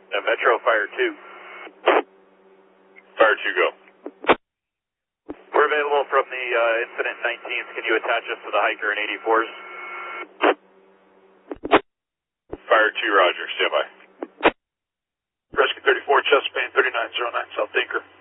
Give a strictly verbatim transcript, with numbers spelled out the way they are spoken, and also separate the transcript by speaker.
Speaker 1: Uh, Metro, Fire two.
Speaker 2: Fire two, go.
Speaker 1: We're available from the uh, Incident nineteenth. Can you attach us to the Hiker and eighty-fours?
Speaker 2: Fire two, roger. Stand by.
Speaker 3: Rescue thirty-four, chest pain thirty-nine oh nine, South Tinker.